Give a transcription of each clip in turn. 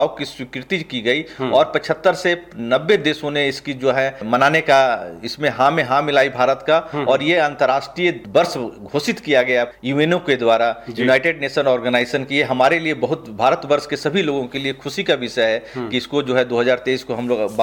की स्वीकृति की गई और 75 से 90 देशों ने इसकी जो है मनाने का, इसमें हाँ में हाँ मिलाई भारत का, और ये अंतर्राष्ट्रीय वर्ष घोषित किया गया यूएनओ के द्वारा, यूनाइटेड नेशन ऑर्गेनाइजेशन की। हमारे लिए बहुत, भारतवर्ष के सभी लोगों के लिए खुशी का विषय है कि इसको जो है 2023 को हम लोग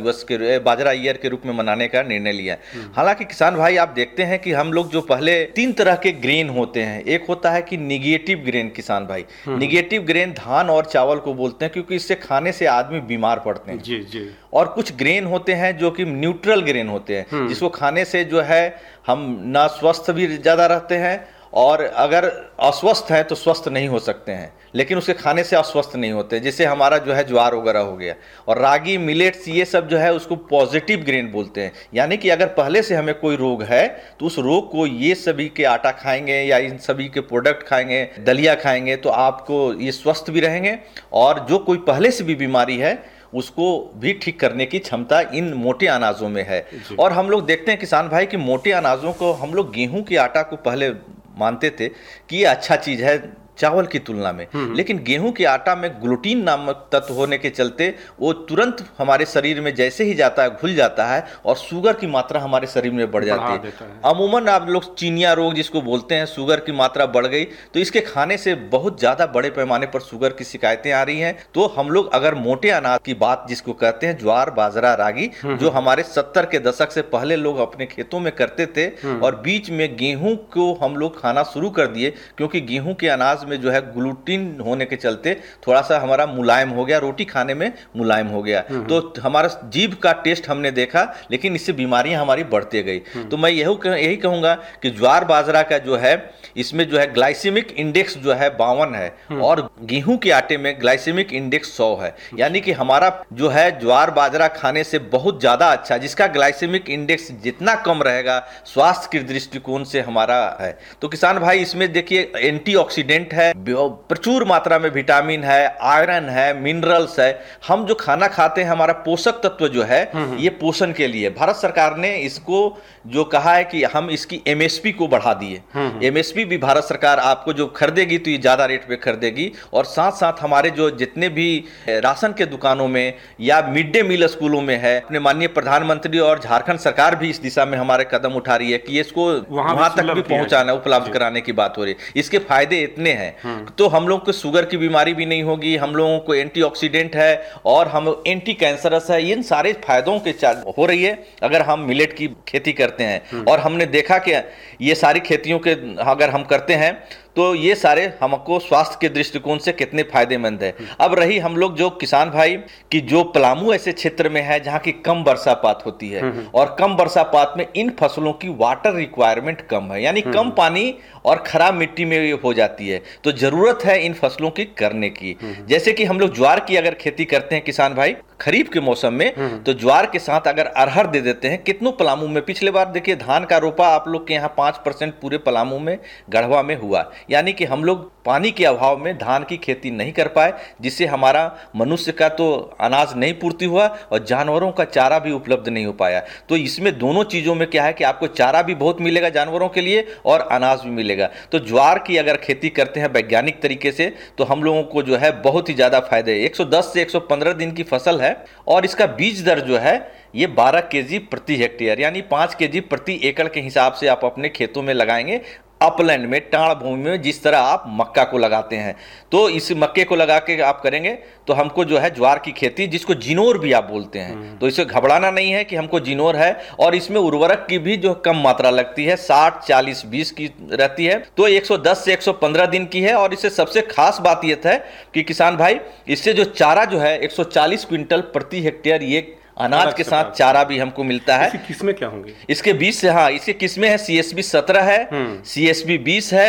बाजरा ईयर के रूप में मनाने का निर्णय लिया। हालांकि किसान भाई आप देखते हैं कि हम लोग जो पहले 3 तरह के ग्रेन होते हैं, एक होता है कि निगेटिव ग्रेन, किसान भाई निगेटिव ग्रेन धान और चावल को बोलते हैं, क्योंकि इससे खाने से आदमी बीमार पड़ते हैं। जी जी। और कुछ ग्रेन होते हैं जो कि न्यूट्रल ग्रेन होते हैं, जिसको खाने से जो है हम ना स्वस्थ भी ज्यादा रहते हैं, और अगर अस्वस्थ हैं तो स्वस्थ नहीं हो सकते हैं, लेकिन उसके खाने से अस्वस्थ नहीं होते, जैसे हमारा जो है ज्वार वगैरह हो गया, और रागी, मिलेट्स, ये सब जो है उसको पॉजिटिव ग्रेन बोलते हैं। यानी कि अगर पहले से हमें कोई रोग है तो उस रोग को ये सभी के आटा खाएंगे या इन सभी के प्रोडक्ट खाएंगे, दलिया खाएंगे, तो आपको ये स्वस्थ भी रहेंगे, और जो कोई पहले से भी बीमारी है उसको भी ठीक करने की क्षमता इन मोटे अनाजों में है। और हम लोग देखते हैं किसान भाई कि मोटे अनाजों को हम लोग गेहूं के आटा को पहले मानते थे कि ये अच्छा चीज है चावल की तुलना में, लेकिन गेहूं के आटा में ग्लूटीन नामक तत्व होने के चलते वो तुरंत हमारे शरीर में जैसे ही जाता है घुल जाता है और शुगर की मात्रा हमारे शरीर में बढ़ जाती है। अमूमन आप लोग चीनिया रोग जिसको बोलते हैं, शुगर की मात्रा बढ़ गई, तो इसके खाने से बहुत ज्यादा बड़े पैमाने पर शुगर की शिकायतें आ रही हैं। तो हम लोग अगर मोटे अनाज की बात जिसको कहते हैं ज्वार, बाजरा, रागी, जो हमारे 70 के दशक से पहले लोग अपने खेतों में करते थे, और बीच में गेहूं को हम लोग खाना शुरू कर दिए, क्योंकि गेहूं के अनाज में जो है ग्लूटीन होने के चलते थोड़ा सा हमारा मुलायम हो गया, रोटी खाने में मुलायम हो गया, तो हमारा जीभ का टेस्ट हमने देखा, लेकिन इससे बीमारियां हमारी बढ़ती गई। तो मैं यही कहूंगा कि ज्वार बाजरा का जो है इसमें जो है ग्लाइसेमिक इंडेक्स जो है 52 है, और गेहूं के आटे में ग्लाइसेमिक इंडेक्स 100 है। यानी कि हमारा जो है ज्वार बाजरा खाने से बहुत ज्यादा अच्छा, जिसका ग्लाइसेमिक इंडेक्स जितना कम रहेगा स्वास्थ्य के दृष्टिकोण से हमारा है। तो किसान भाई इसमें देखिए एंटीऑक्सीडेंट है, प्रचुर मात्रा में विटामिन है, आयरन है, मिनरल्स है। हम जो खाना खाते हैं हमारा पोषक तत्व जो है ये पोषण के लिए, भारत सरकार ने इसको जो कहा है कि हम इसकी एमएसपी को बढ़ा दिए। एमएसपी भी भारत सरकार आपको जो खरीदेगी तो ये ज्यादा रेट पे खरीदेगी, और साथ साथ हमारे जो जितने भी राशन के दुकानों में या मिड डे मील स्कूलों में है, अपने माननीय प्रधानमंत्री और झारखंड सरकार भी इस दिशा में हमारे कदम उठा रही है कि इसको वहां तक भी पहुंचाना, उपलब्ध कराने की बात हो रही है। इसके फायदे इतने हैं, तो हम लोग को शुगर की बीमारी भी नहीं होगी, हम लोगों को एंटीऑक्सीडेंट है और हम एंटी कैंसरस है, इन सारे फायदों के हो रही है अगर हम मिलेट की खेती करते हैं। और हमने देखा कि ये सारी खेतियों के अगर हम करते हैं तो ये सारे हमको स्वास्थ्य के दृष्टिकोण से कितने फायदेमंद है। अब रही हम लोग जो किसान भाई कि जो पलामू ऐसे क्षेत्र में है जहां की कम वर्षापात होती है, और कम वर्षापात में इन फसलों की वाटर रिक्वायरमेंट कम है, यानी कम पानी और खराब मिट्टी में हो जाती है, तो जरूरत है इन फसलों की करने की। जैसे कि हम लोग ज्वार की अगर खेती करते हैं किसान भाई खरीफ के मौसम में, तो ज्वार के साथ अगर अरहर दे देते हैं, कितनों पलामू में पिछले बार देखिए धान का रोपा आप लोग के यहाँ 5% पूरे पलामू में, गढ़वा में हुआ। यानी कि हम लोग पानी के अभाव में धान की खेती नहीं कर पाए, जिससे हमारा मनुष्य का तो अनाज नहीं पूर्ति हुआ और जानवरों का चारा भी उपलब्ध नहीं हो पाया। तो इसमें दोनों चीजों में क्या है कि आपको चारा भी बहुत मिलेगा जानवरों के लिए और अनाज भी मिलेगा। तो ज्वार की अगर खेती करते हैं वैज्ञानिक तरीके से तो हम लोगों को जो है बहुत ही ज्यादा फायदे। 110 से 115 दिन की फसल है, और इसका बीज दर जो है ये 12 केजी प्रति हेक्टेयर, यानी 5 केजी प्रति एकड़ के हिसाब से आप अपने खेतों में लगाएंगे। अपलैंड में, टाण भूमि में जिस तरह आप मक्का को लगाते हैं, तो इस मक्के को लगा के आप करेंगे तो हमको जो है ज्वार की खेती, जिसको जिनोर भी आप बोलते हैं, तो इसे घबराना नहीं है कि हमको जिनोर है। और इसमें उर्वरक की भी जो कम मात्रा लगती है, 60-40-20 की रहती है, तो 110 से 115 दिन की है। और इससे सबसे खास बात यह है कि किसान भाई इससे जो चारा जो है 140 क्विंटल प्रति हेक्टेयर ये अनाज के साथ चारा भी हमको मिलता है। इसकी किस्में क्या होंगी? इसके 20 से, हाँ इसके किस्में है CSB 17 है, CSB 20 है,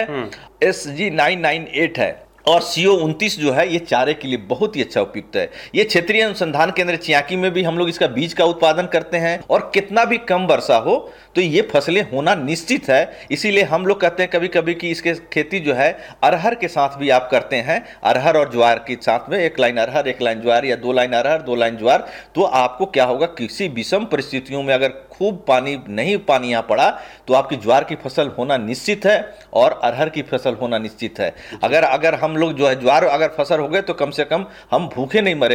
SG 998 है, और CO 29 जो है ये चारे के लिए बहुत ही अच्छा उपयुक्त है। ये क्षेत्रीय अनुसंधान केंद्र चियाकी में भी हम लोग इसका बीज का उत्पादन करते हैं, और कितना भी कम वर्षा हो तो ये फसलें होना निश्चित है। इसीलिए हम लोग कहते हैं कभी कभी कि इसके खेती जो है अरहर के साथ भी आप करते हैं, अरहर और ज्वार के साथ में 1 लाइन अरहर 1 लाइन ज्वार, या 2 लाइन अरहर 2 लाइन ज्वार, तो आपको क्या होगा, किसी विषम परिस्थितियों में अगर खूब पानी यहाँ पड़ा तो आपकी ज्वार की फसल होना निश्चित है और अरहर की फसल होना निश्चित है। अगर हम हम लोग जो है ज्वार अगर फसल हो गए तो कम से कम हम भूखे नहीं मरे।